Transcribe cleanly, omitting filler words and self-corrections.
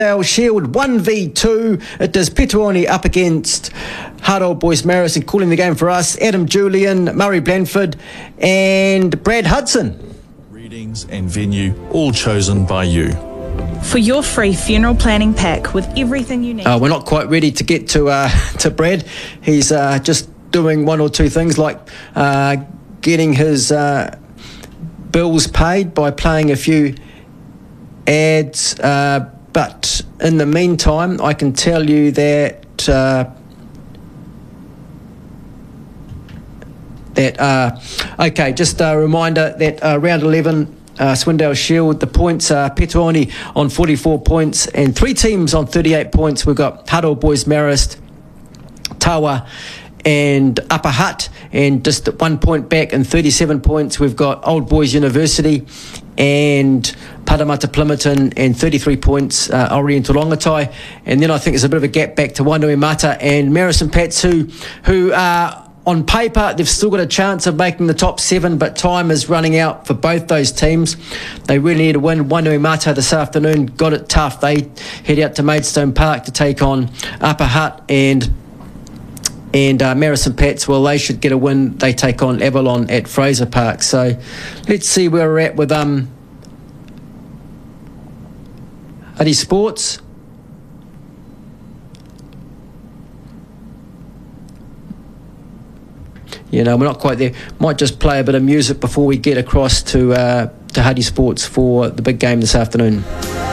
Shield 1v2. It does Petuoni up against Hard Old Boys Marist, and calling the game for us, Adam Julian, Murray Blanford and Brad Hudson. Readings and venue all chosen by you. For your free funeral planning pack with everything you need. We're not quite ready to get to Brad. He's just doing one or two things like getting his bills paid by playing a few ads, but in the meantime I can tell you that okay, just a reminder that round 11 Swindale Shield, the points are Petuoni on 44 points and three teams on 38 points. We've got Huddle Boys Marist, Tawa and Upper Hutt, and just 1 point back and 37 points we've got Old Boys University and Parramatta Plimerton, and 33 points Oriental Longatai. And then I think there's a bit of a gap back to Wainuiomata and Marist and Pats, who are on paper they've still got a chance of making the top 7, but time is running out for both those teams. They really need to win. Wainuiomata this afternoon got it tough. They head out to Maidstone Park to take on Upper Hutt, and Marist and Pats, well, they should get a win. They take on Avalon at Fraser Park. So let's see where we're at with Huddy Sports. You know, we're not quite there. Might just play a bit of music before we get across to Huddy Sports for the big game this afternoon.